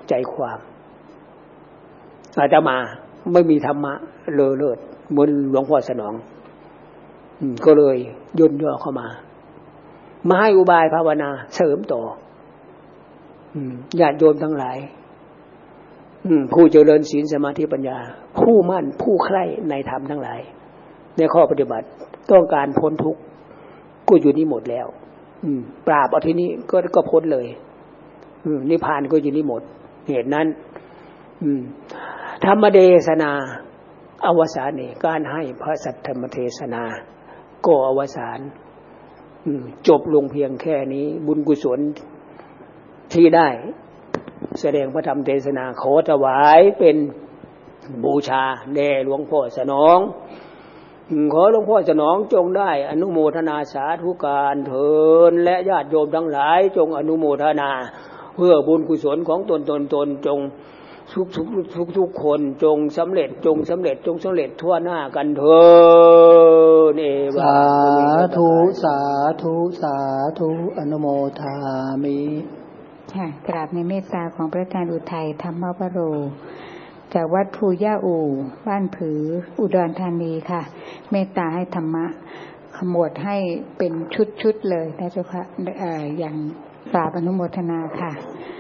ใจความอาตมาไม่มีธรรมะเลอเลิศเหมือนหลวงพ่อสนองก็เลยย่นย่อเข้ามาให้อุบายภาวนาเสริมต่อญาติโยมทั้งหลายผู้เจริญศีลสมาธิปัญญาผู้มั่นผู้ใคร่ในธรรมทั้งหลายในข้อปฏิบัติต้องการพ้นทุกข์ก็อยู่นี่หมดแล้วปราบเอาที่นี้ก็พ้นเลยนิพพานก็อยู่นี่หมดเหตุนั้นธรรมเทศนาอวสานนี่การให้พระสัทธรรมเทศนาก็อวสานจบลงเพียงแค่นี้บุญกุศลที่ได้แสดงพระธรรมเทศนาขอถวายเป็นบูชาแด่หลวงพ่อสนองขอหลวงพ่อสนองจงได้อนุโมทนาสาธุการเถิดและญาติโยมทั้งหลายจงอนุโมทนาเพื่อบุญกุศลของตนจงทุกคนจงสำเร็จจงสำเร็จทั่วหน้ากันเถิดเอวะสาธุอนุโมทามิค่ะกราบในเมตตาของพระอาจารย์อุทัยธรรมวโรจากวัดภูย่าอู่บ้านผืออุดรธานีค่ะเมตตาให้ธรรมะขมวดให้เป็นชุดๆเลยนะเจ้าค่ะอย่างกราบอนุโมทนาค่ะ